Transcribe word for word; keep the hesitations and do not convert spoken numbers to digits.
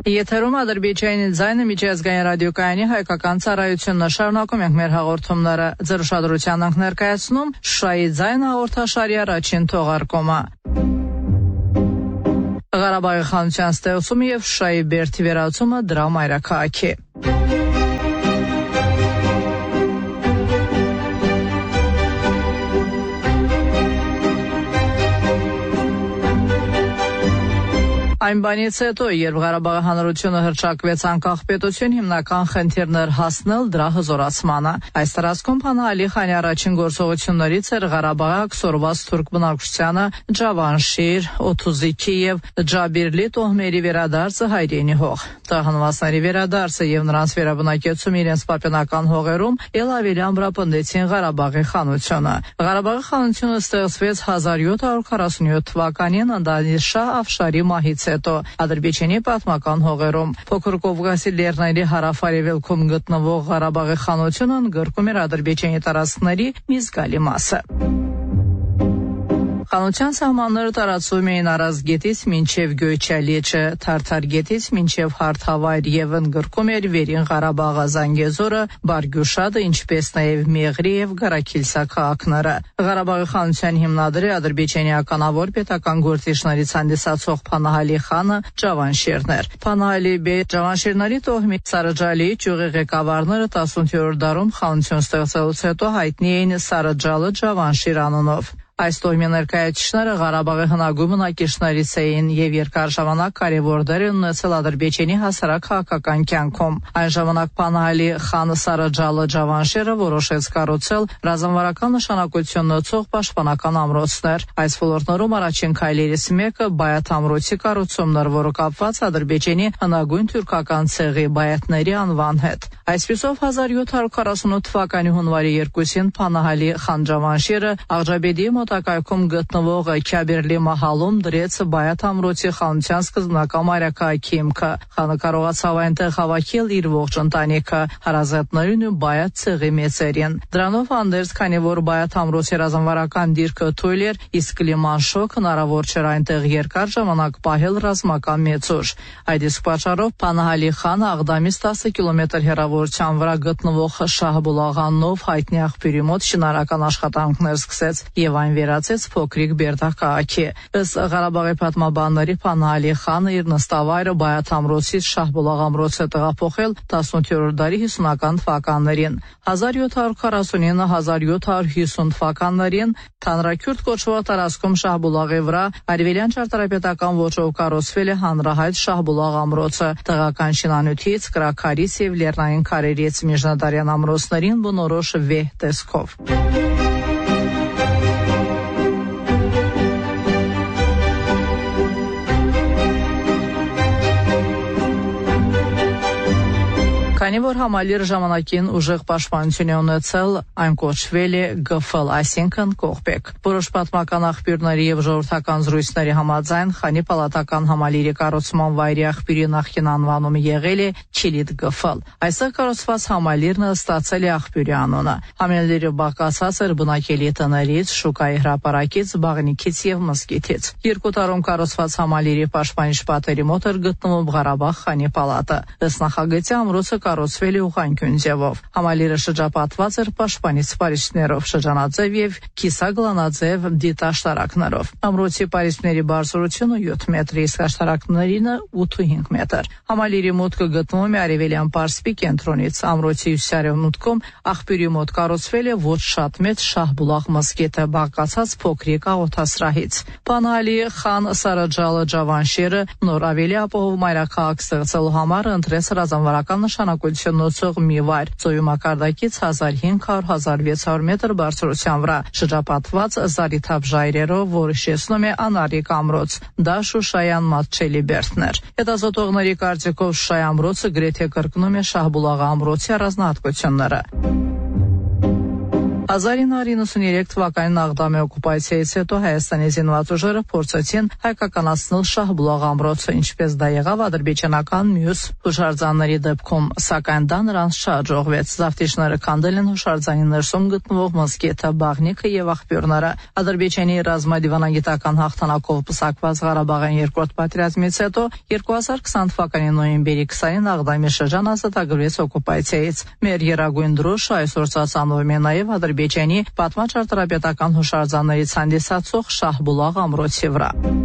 Եթերում Ադրբեջանի ձայնը միջազգային ռադիոկայանի հայկական ծառայությունն շարունակում ենք մեր հաղորդումները։ Ձեր ուշադրությանն ենք ներկայացնում Շուշայի ձայն հաղորդաշարի առաջին թողարկումը։ Ղարաբաղի խանության ստեղծումը եւ Շուշայի բերդի վերածումը դրա մայրաքաղաքի։ Այն բանից հետո, երբ Ղարաբաղի հանրությունը հռչակվեց անկախ պետություն, հիմնական խնդիրն էր հասնել դրա հզորացմանը։ Այս տարածքում Փանահ Ալիխանի առաջին գործողություններից էր Ղարաբաղի աքսորված թուրք բնակչությանը Ջավանշիր, Օթուզիքի եւ Ջաբիրլի տոհմերի վերադարձը հայրենի հող։ Տղանվածների վերադարձը եւ նրանց վերաբնակեցումը իրենց պապենական հողերում ել ավելի ամրապնդեցին Ղարաբաղի խանությունը։ Ղարաբաղի խանությունը ստեղծվեց հազար յոթ հարյուր քառասունյոթ թվականին Անդանիշահ Աֆշարի մահից հետո Ադրբեջանի պատմական հողերում։ Փոքր Կովկասի լեռների հարավ-արևելքում գտնվող Ղարաբաղի խանությունը ընդգրկում էր Ադրբեջանի տարածքների մի զգալի մասը։ Խանության սահմանները տարածվում էին Արազ գետից մինչև Գոյչա լեչը, Թարթար գետից մինչև Հարթավայր եւ ընդգրկում էր Վերին Ղարաբաղը, Զանգեզուրը, Բարգյուշադը, ինչպես նաեւ Մեղրի եւ Գարաքիլսա քաղաքները։ Ղարաբաղի խանության հիմնադրի ադրբեջանի ականավոր պետական գործիչներից հանդիսացող Փանահ Ալիխանը Ջավանշիրն էր։ Փանահ Ալի բե Ջավանշիրների տոհմի Սարաջալի ճյուղի ղեկավարները տասնութերորդ դարում խանություն ստեղծելուց հետո հայտնի էին Սարաջալը Ջավանշիր անունով։ Այս տոհմի ներկայացուցիչները Ղարաբաղի հնագույն բնակիչներից էին եւ երկար ժամանակ կարևոր դեր ունեցել Ադրբեջանի հասարակ քաղաքական կյանքում։ Այն ժամանակ Փանահ Ալի խանը Սարաջալը Ջավանշիրը որոշեց կառուցել ռազմավարական նշանակություն ունեցող պաշտպանական ամրոցներ։ Այս ոլորտներում առաջին քայլերից մեկը Բայաթ ամրոցի կառուցումն էր, որը կապված Ադրբեջանի հնագույն թուրքական ցեղի բայաթների անվան հետ։ Այսպիսով հազար յոթ հարյուր քառասունութ թվականի հունվարի երկուսին Փանահ Ալի խան Ջավանշիրը Աղջաբեդի մոտակայքում գտնվող Քյաբերլի մահալում դրեց Բայաթ ամրոցի խանության սկզբնական մայրաքաղաքի հիմքը։ Խանը կարողացավ այնտեղ հավաքել իր ողջ ընտանիքը, հարազատներին ու Բայաթ ցեղի մեծերին։ Դրանով հանդերձ, քանի որ Բայաթ ամրոցի ռազմավարական դիրքը թույլ էր, իսկ կլիման շոկ հնարավոր չէր այնտեղ երկար ժամանակ պահել ռազմական մեծ ուժ։ Այդ իսկ պատճառով Փանահ Ալի խանը Աղդամից տասը կիլոմետր հեռավորության վրա գտնվող Շահբուլաղանով հայտնի աղբյուրի մոտ շինարական աշխատանքներ սկսեց եւ այն վերածեց փոքրիկ Բերդահ քաղաքի։ Ըստ Ղարաբաղի պատմաբանների Փանահ Ալի խանը իր նստավայրը Բայաթ ամրոցից Շահբուլաղ ամրոց է տեղափոխել տասնութերորդ դարի հիսունական թվականներին։ հազար յոթ հարյուր քառասունինը հազար յոթ հարյուր հիսուն թվականներին Թանրաքյուրտ կոչվող տարածքում Շահբուլաղի վրա արևելյան ճարտարապետական ոճով կառուցվել է հանրահայտ Շահբուլաղ ամրոցը։ Տեղական շինանյութից, կրաքարից եւ լեռնային քարերից միջնադարյան ամրոցներին բնորոշ վեհ տեսքով։ Քանի որ համալիրը ժամանակին ուժեղ պաշտպանություն է ունեցել, այն կոչվել է Գ Ֆ Л, այսինքն կողպեկ։ Որոշ պատմական աղբյուրների եւ ժողովրդական զրույցների համաձայն Խանի պալատական համալիրի կառուցման վայրի աղբյուրի նախկին անվանումը եղել է Չիլիդ Գ Ֆ Л։ Այստեղ կառուցված համալիրն ստացել է աղբյուրի անունը։ Համալիրը բաղկացած էր բնակելի տներից, շուկայի հրապարակից, բաղնիքից եւ մզկիթից։ Երկու տարում կառուցված համալիրի պաշտպանիչ պատերի մոտ էր գտնվում Ղարաբաղ խանի պալատը։ Ըստ նախագծի ամրոցը կառուցվել է ուղղանկյուն ձևով։ Համալիրը շրջապատված էր պաշտպանիչ պարիսպներով, շրջանաձև եւ կիսագլանաձև դիտաշտարակներով։ Ամրոցի պարիսպների բարձրությունը յոթ մետր, իսկ աշտարակներինը ութ մետր։ Համալիրի մուտքը գտնվում է արևելյան պարսպի կենտրոնից։ Ամրոցի հյուսիսարևմուտքում աղբյուրի մոտ կառուցվել է ոչ շատ մեծ Շահբուլաղ մզկիթը, բաղկացած փոքրիկ աղոթասրահից։ Փանահ Ալի խան Սարաջալը Ջավանշիրը նոր ավելի ապահով մայրաքաղաք ստեղծելու համար ընտրեց ռազմավարական նշանակություն ունեցող մի վայր ծովի մակարդակից հազար հինգ հարյուր - հազար վեց հարյուր մետր բարձրության վրա, շրջապատված զարիթափ ժայռերով, որը շեշտում է անարիք ամրոց։ Դա Շուշայան մատչելի բերդն էր։ Հետազոտողների կարծիքով Շուշայի ամրոցը գրեթե կրկնում է Շահբուլաղ ամրոցի առանձնահատկությունները։ հազար ինը հարյուր իննսուններեք թվականին Աղդամի օկուպացիայից հետո Հայաստանի զինված ուժերը փորձեցին հայկականացնել Շահբուլաղ ամրոցը, ինչպես դա եղավ ադրբեջանական մյուս հուշարձանների դեպքում, սակայն դա նրանց շարժողվեց։ Զավթիչները քանդել են հուշարձանի ներսում գտնվող մզկիթը, բաղնիքը եւ աղբյուրները։ Ադրբեջանի ռազմադիվանագիտական հաղթանակով պսակված Ղարաբաղյան երկրորդ պատերազմից հետո երկու հազար քսան թվականի նոյեմբերի քսանին Աղդամի շրջան ազատագրվեց օկուպացիայից։ Մեր երագույն դրոշը այսօր ծածանվում է նաեւ Ադրբեջանի պատմաճարտարապետական հուշարձաններից հանդիսացող Շահբուլաղ ամրոցի վրա։